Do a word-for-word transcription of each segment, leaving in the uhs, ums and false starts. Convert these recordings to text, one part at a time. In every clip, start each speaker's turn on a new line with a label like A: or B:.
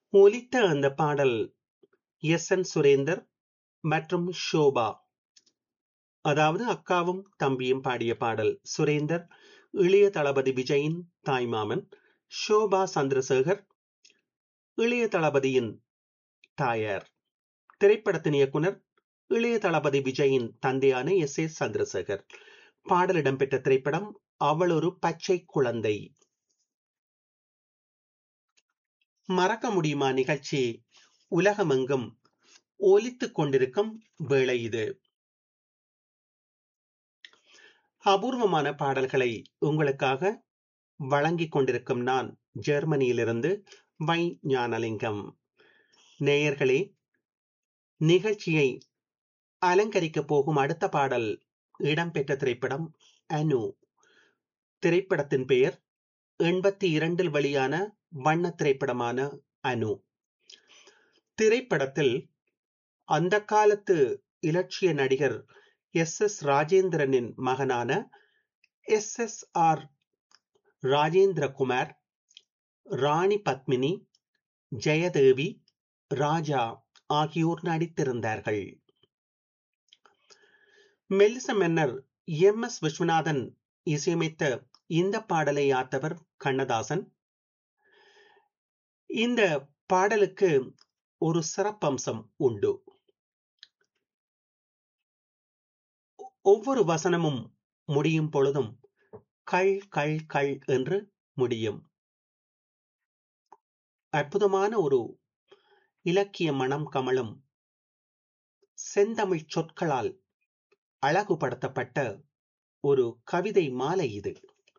A: ஒலித்த அந்த பாடல் எஸ் என் சுரேந்தர் மற்றும் ஷோபா, அதாவது அக்காவும் தம்பியும் பாடிய பாடல். சுரேந்தர் இளைய தளபதி விஜயின் தாய்மாமன், ஷோபா சந்திரசேகர் இளைய தளபதியின் தாயார். திரைப்படத்தின் இயக்குனர் இளைய தளபதி விஜயின் தந்தையான எஸ் ஏ சந்திரசேகர். பாடல் இடம்பெற்ற திரைப்படம் அவள் ஒரு பச்சை குழந்தை. மறக்க முடியுமா நிகழ்ச்சி உலகமெங்கும் ஒலித்துக் கொண்டிருக்கும் வேளை இது. அபூர்வமான பாடல்களை உங்களுக்காக வழங்கிக் கொண்டிருக்கும் நான் ஜெர்மனியிலிருந்து வை ஞானலிங்கம். நேயர்களே, நிகழ்ச்சியை அலங்கரிக்கப் போகும் அடுத்த பாடல் இடம்பெற்ற திரைப்படம் அனு. திரைப்படத்தின் பெயர் எண்பத்தி இரண்டில் வெளியான வண்ண திரைப்படமான அனு. திரைப்படத்தில் அந்த காலத்து இலட்சிய நடிகர் எஸ் எஸ் ராஜேந்திரனின் மகனான எஸ் எஸ் ஆர் ராஜேந்திரகுமார், ராணி பத்மினி, ஜெயதேவி, ராஜா ஆகியோர் நடித்திருந்தார்கள். மெல்லிச மன்னர் எம் எஸ் விஸ்வநாதன் இசையமைத்த இந்த பாடலை யாத்தவர் கண்ணதாசன். இந்த பாடலுக்கு ஒரு சிறப்பம்சம் உண்டு. ஒவ்வொரு வசனமும் முடியும் பொழுதும் கள் கள் கள் என்று முடியும். அற்புதமான ஒரு இலக்கிய மனம் கமழும் செந்தமிழ் சொற்களால் அழகுபடுத்தப்பட்ட ஒரு கவிதை மாலை இது.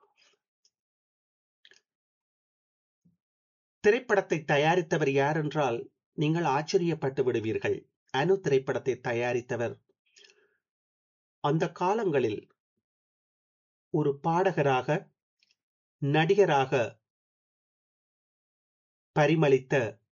A: திரைப்படத்தை தயாரித்தவர் யார் என்றால் நீங்கள் ஆச்சரியப்பட்டு விடுவீர்கள். அனு திரைப்படத்தை தயாரித்தவர் அந்த காலங்களில் ஒரு பாடகராக, நடிகராக பரிமளித்த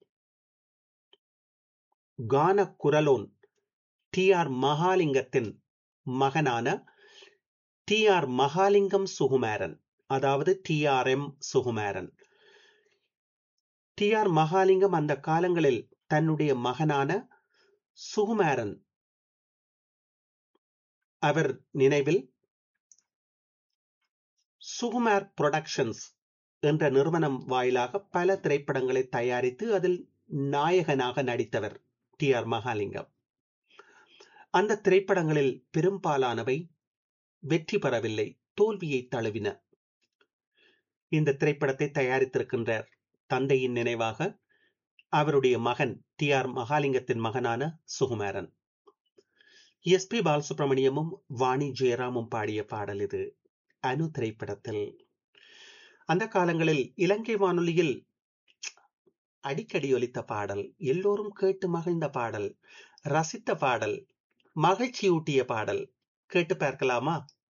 A: கான குரலோன் டி ஆர் மகாலிங்கத்தின் மகனான டி ஆர் மகாலிங்கம் சுகுமாரன், அதாவது D R M Sukumaran. D R Mahalingam அந்த காலங்களில் தன்னுடைய மகனான சுகுமாரன் அவர் நினைவில் சுகுமார் புரொடக்ஷன்ஸ் என்ற நிறுவனம் வாயிலாக பல திரைப்படங்களை தயாரித்து அதில் நாயகனாக நடித்தவர் டி ஆர் மகாலிங்கம். அந்த திரைப்படங்களில் பெரும்பாலானவை வெற்றி பெறவில்லை, தோல்வியை தழுவின. இந்த திரைப்படத்தை தயாரித்திருக்கின்றார் தந்தையின் நினைவாக அவருடைய மகன் டி ஆர் மகாலிங்கத்தின் மகனான சுகுமாரன். எஸ் பி பாலசுப்ரமணியமும் வாணி ஜெயராமும் பாடிய பாடல் இது அனு திரைப்படத்தில். அந்த காலங்களில் இலங்கை வானொலியில் அடிக்கடி ஒலித்த பாடல், எல்லோரும் கேட்டு மகிழ்ந்த பாடல், ரசித்த பாடல், மகிழ்ச்சியூட்டிய பாடல். கேட்டு பார்க்கலாமா?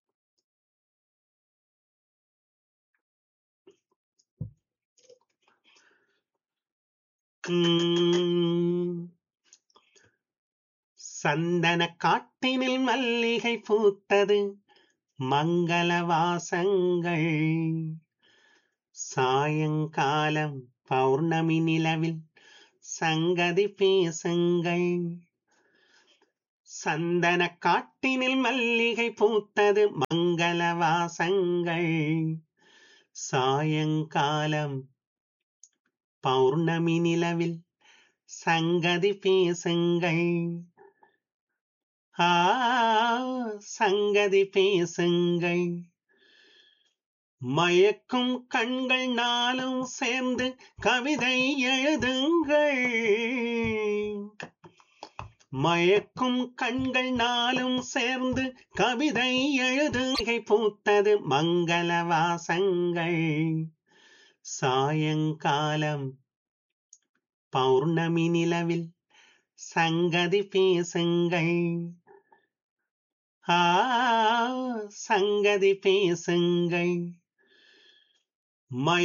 A: சந்தன காட்டினில் மல்லிகை பூத்தது, மங்கள வாசங்கள், சாயங்காலம் பௌர்ணமி நிலவில் சங்கதி பேசுங்கள். சந்தன காட்டினில் மல்லிகை பூத்தது, மங்கள வாசங்கள், சாயங்காலம் பௌர்ணமி நிலவில் சங்கதி பேசுங்கள். ஆ சங்கதி பேசுங்கள். மயக்கும் கண்கள் நாளும் சேர்ந்து கவிதை எழுதுங்கள். மயக்கும் கண்கள் நாளும் சேர்ந்து கவிதை எழுதுகை பூத்தது, மங்கள வாசங்கள், சாயங்காலம் பௌர்ணமி நிலவில் சங்கதி பேசுங்கள். ஆ சங்கதி பேசுங்கள். மய